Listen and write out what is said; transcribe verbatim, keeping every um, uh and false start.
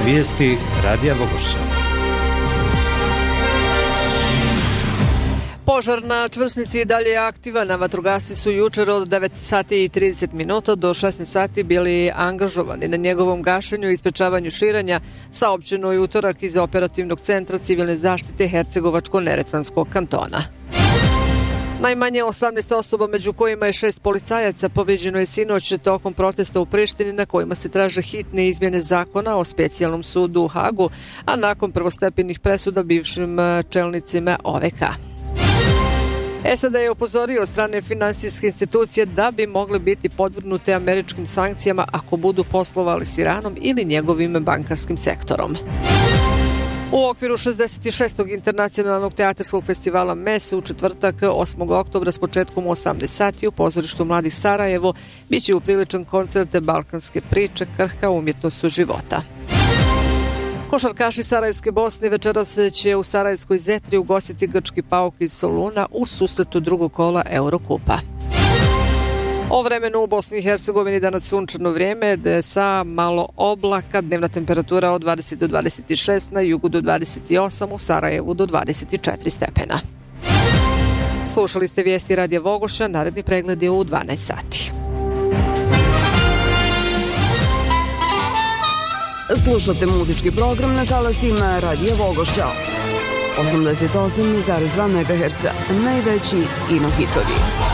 Vijesti Radija Vogošća. Požar na Čvrsnici i dalje je aktivan, a vatrogasci su jučer od devet sati i trideset minuta do šesnaest sati bili angažovani na njegovom gašenju i sprečavanju širenja, saopćeno je utorak iz Operativnog centra civilne zaštite Hercegovačko-Neretvanskog kantona. Najmanje osamnaest osoba, među kojima je šest policajaca, povrijeđeno je sinoć tokom protesta u Prištini na kojima se traže hitne izmjene zakona o specijalnom sudu u Hagu, a nakon prvostepenih presuda bivšim čelnicima O V K. S A D je upozorio od strane finansijske institucije da bi mogle biti podvrgnute američkim sankcijama ako budu poslovali s Iranom ili njegovim bankarskim sektorom. U okviru šezdeset šestog internacionalnog teatarskog festivala M E S u četvrtak osmog oktobra s početkom u osamnaest sati u pozorištu Mladih Sarajevo biće upriličan koncert Balkanske priče, krhka umjetnost života. Košarkaši Sarajevske Bosne večeras će u Sarajevskoj Zetri ugostiti grčki Paok iz Soluna u susretu drugog kola Eurokupa. O vremenu u Bosni i Hercegovini danas sunčano vrijeme sa malo oblaka, dnevna temperatura od dvadeset do dvadeset šest, na jugu do dvadeset osam, u Sarajevu do dvadeset četiri stepena. Slušali ste vijesti Radija Vogoša, naredni pregled je u dvanaest sati. Slušate muzički program na talasima Radija Vogošća. osamdeset osam zarez dva megaherca, najveći ino hitovi.